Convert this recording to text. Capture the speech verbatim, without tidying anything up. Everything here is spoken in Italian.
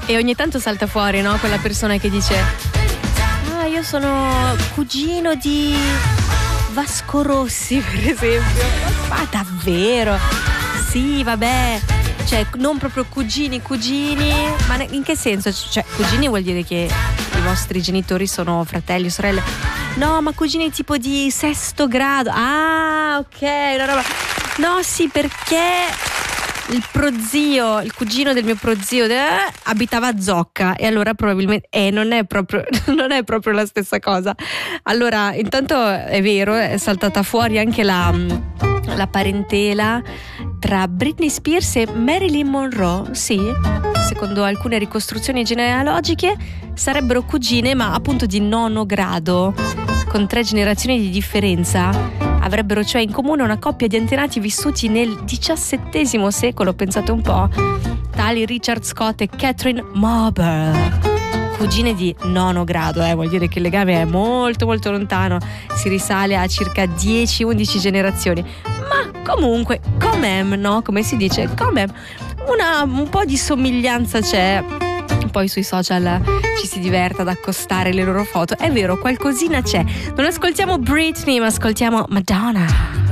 E ogni tanto salta fuori, no? Quella persona che dice: ah, io sono cugino di Vasco Rossi, per esempio. Ma davvero? Sì, vabbè. Cioè, non proprio cugini, cugini. Ma in che senso? Cioè, cugini vuol dire che i vostri genitori sono fratelli o sorelle. No, ma cugini tipo di sesto grado. Ah, ok, una roba. No, sì, perché il prozio, il cugino del mio prozio eh, abitava a Zocca, e allora probabilmente eh, non è proprio non è proprio la stessa cosa. Allora, intanto è vero, è saltata fuori anche la, la parentela tra Britney Spears e Marilyn Monroe. Sì, secondo alcune ricostruzioni genealogiche sarebbero cugine, ma appunto di nono grado, con tre generazioni di differenza. Avrebbero cioè in comune una coppia di antenati vissuti nel diciassettesimo secolo, pensate un po', tali Richard Scott e Catherine Marble. Cugine di nono grado, eh, vuol dire che il legame è molto molto lontano, si risale a circa dieci undici generazioni. Ma comunque, com'em, no? Come si dice? Com'em? Una, un po' di somiglianza c'è. Poi sui social ci si diverte ad accostare le loro foto. È vero, qualcosina c'è. Non ascoltiamo Britney, ma ascoltiamo Madonna.